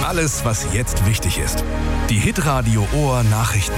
Alles, was jetzt wichtig ist. Die Hitradio Ohr Nachrichten.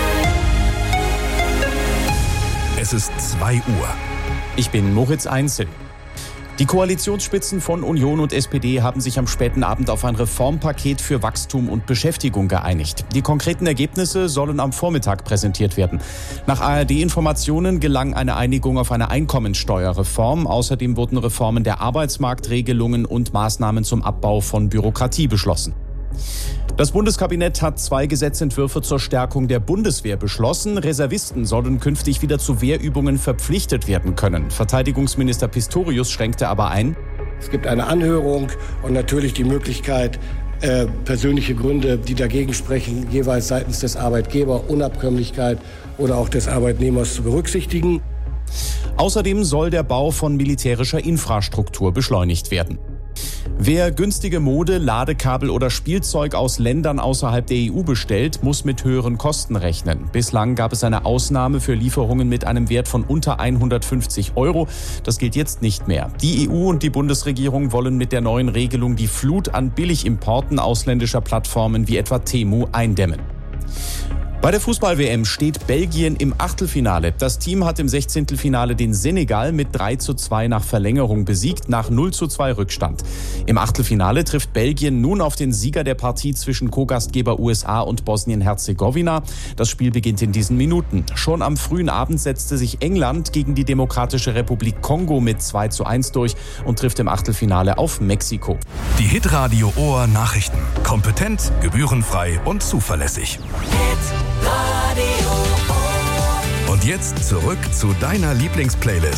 Es ist 2 Uhr. Ich bin Moritz Einzel. Die Koalitionsspitzen von Union und SPD haben sich am späten Abend auf ein Reformpaket für Wachstum und Beschäftigung geeinigt. Die konkreten Ergebnisse sollen am Vormittag präsentiert werden. Nach ARD-Informationen gelang eine Einigung auf eine Einkommensteuerreform. Außerdem wurden Reformen der Arbeitsmarktregelungen und Maßnahmen zum Abbau von Bürokratie beschlossen. Das Bundeskabinett hat 2 Gesetzentwürfe zur Stärkung der Bundeswehr beschlossen. Reservisten sollen künftig wieder zu Wehrübungen verpflichtet werden können. Verteidigungsminister Pistorius schränkte aber ein: Es gibt eine Anhörung und natürlich die Möglichkeit, persönliche Gründe, die dagegen sprechen, jeweils seitens des Arbeitgebers, Unabkömmlichkeit oder auch des Arbeitnehmers zu berücksichtigen. Außerdem soll der Bau von militärischer Infrastruktur beschleunigt werden. Wer günstige Mode, Ladekabel oder Spielzeug aus Ländern außerhalb der EU bestellt, muss mit höheren Kosten rechnen. Bislang gab es eine Ausnahme für Lieferungen mit einem Wert von unter 150 €. Das gilt jetzt nicht mehr. Die EU und die Bundesregierung wollen mit der neuen Regelung die Flut an Billigimporten ausländischer Plattformen wie etwa Temu eindämmen. Bei der Fußball-WM steht Belgien im Achtelfinale. Das Team hat im 16. Finale den Senegal mit 3:2 nach Verlängerung besiegt, nach 0:2 Rückstand. Im Achtelfinale trifft Belgien nun auf den Sieger der Partie zwischen Co-Gastgeber USA und Bosnien-Herzegowina. Das Spiel beginnt in diesen Minuten. Schon am frühen Abend setzte sich England gegen die Demokratische Republik Kongo mit 2:1 durch und trifft im Achtelfinale auf Mexiko. Die Hitradio Ohr Nachrichten. Kompetent, gebührenfrei und zuverlässig. Und jetzt zurück zu deiner Lieblingsplaylist.